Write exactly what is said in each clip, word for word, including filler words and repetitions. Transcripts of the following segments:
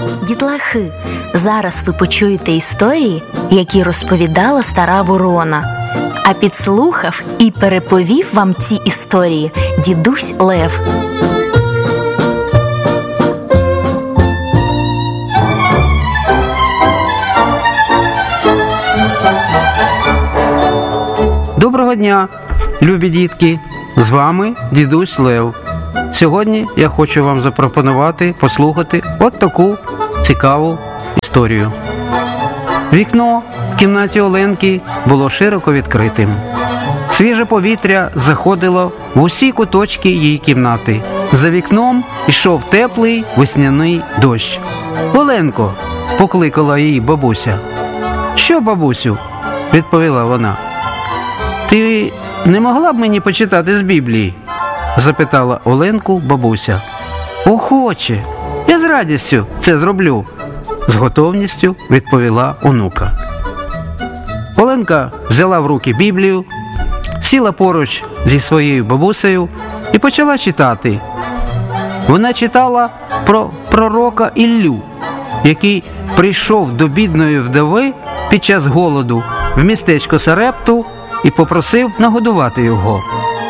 Дітлахи, зараз ви почуєте історії, які розповідала стара ворона. А підслухав і переповів вам ці історії дідусь Лев. Доброго дня, любі дітки! З вами дідусь Лев. Сьогодні я хочу вам запропонувати послухати от таку цікаву історію. Вікно в кімнаті Оленки було широко відкритим. Свіже повітря заходило в усі куточки її кімнати. За вікном йшов теплий весняний дощ. «Оленко!» – покликала її бабуся. «Що, бабусю?» – відповіла вона. «Ти не могла б мені почитати з Біблії?» – запитала Оленку бабуся. «Охоче! Я з радістю це зроблю!» – з готовністю відповіла онука. Оленка взяла в руки Біблію, сіла поруч зі своєю бабусею і почала читати. Вона читала про пророка Іллю, який прийшов до бідної вдови під час голоду в містечко Сарепту і попросив нагодувати його.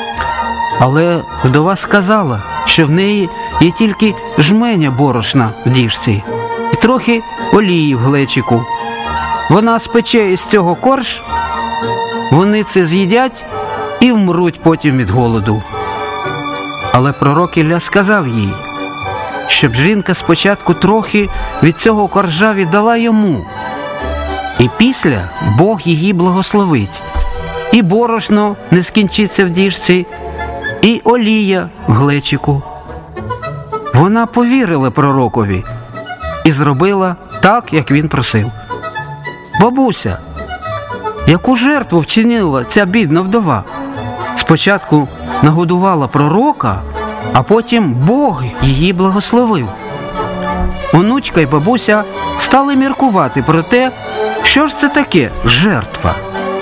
Але вдова сказала, що в неї є тільки жменя борошна в діжці і трохи олії в глечику. Вона спече із цього корж, вони це з'їдять і вмруть потім від голоду. Але пророк Ілля сказав їй, щоб жінка спочатку трохи від цього коржа віддала йому, і після Бог її благословить. І борошно не скінчиться в діжці, і олія в глечику. Вона повірила пророкові і зробила так, як він просив. «Бабуся, яку жертву вчинила ця бідна вдова? Спочатку нагодувала пророка, а потім Бог її благословив». Онучка й бабуся стали міркувати про те, що ж це таке жертва.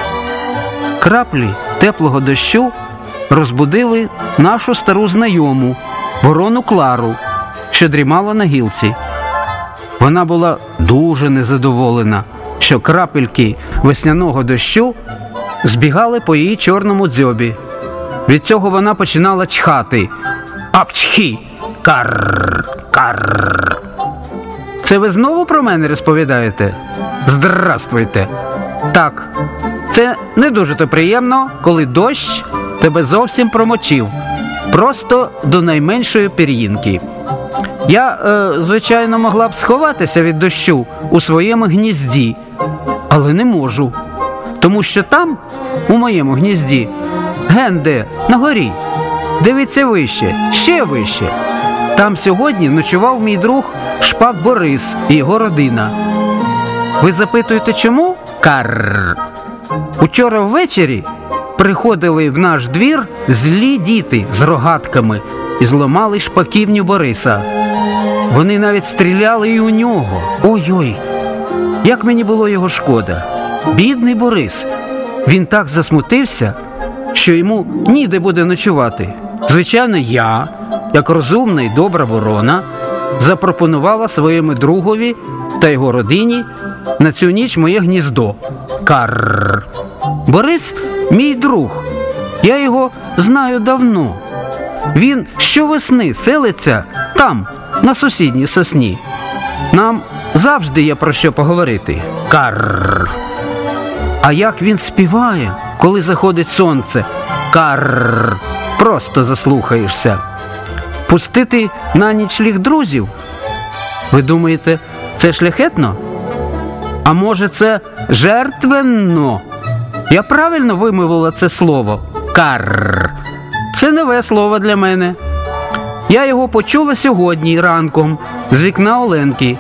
Краплі теплого дощу розбудили нашу стару знайому, ворону Клару, що дрімала на гілці. Вона була дуже незадоволена, що крапельки весняного дощу збігали по її чорному дзьобі. Від цього вона починала чхати. «Апчхі! Карр! Карр!» «Це ви знову про мене розповідаєте? Здравствуйте!» «Так, це не дуже-то приємно, коли дощ тебе зовсім промочив, просто до найменшої пір'їнки. Я, е, звичайно, могла б сховатися від дощу у своєму гнізді, але не можу, тому що там, у моєму гнізді, ген-де, на горі, дивіться вище, ще вище. Там сьогодні ночував мій друг Шпак Борис і його родина. Ви запитуєте, чому? Карр! Учора ввечері приходили в наш двір злі діти з рогатками і зламали шпаківню Бориса. Вони навіть стріляли і у нього. Ой-ой, як мені було його шкода. Бідний Борис. Він так засмутився, що йому ніде буде ночувати. Звичайно, я, як розумна і добра ворона, запропонувала своєму другові та його родині на цю ніч моє гніздо. Карр! Борис – мій друг. Я його знаю давно. Він щовесни селиться там, на сусідній сосні. Нам завжди є про що поговорити. Карр! А як він співає, коли заходить сонце? Карр! Просто заслухаєшся. Пустити на ніч ліг друзів? Ви думаєте, це шляхетно? А може це жертвенно? Я правильно вимовила це слово? Карр. Це нове слово для мене. Я його почула сьогодні ранком з вікна Оленки.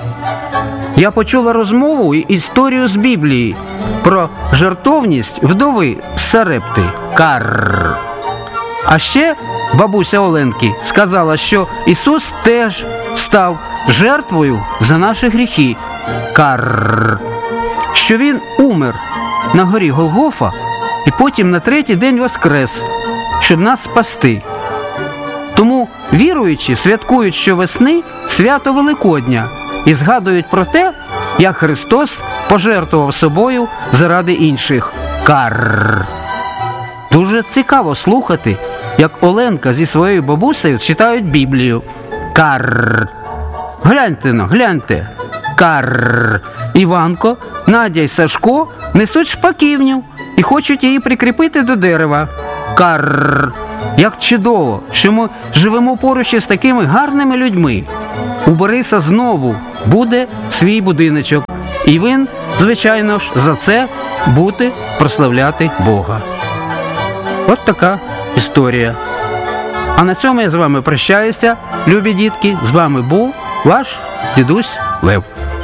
Я почула розмову і історію з Біблії про жертовність вдови з Сарепти. Карр. А ще бабуся Оленки сказала, що Ісус теж став жертвою за наші гріхи. Карр. Що Він умер на горі Голгофа і потім на третій день воскрес, щоб нас спасти. Тому віруючі святкують щовесни свято Великодня, і згадують про те, як Христос пожертвував собою заради інших. Карр. Дуже цікаво слухати, як Оленка зі своєю бабусею читають Біблію. Карр. Гляньте но, гляньте. Карр. Іванко, Надя й Сашко несуть шпаківню і хочуть її прикріпити до дерева. Карр. Як чудово, що ми живемо поруч із такими гарними людьми. У Бориса знову буде свій будиночок. І він, звичайно ж, за це буде прославляти Бога. От така історія. А на цьому я з вами прощаюся, любі дітки. З вами був ваш дідусь Лев.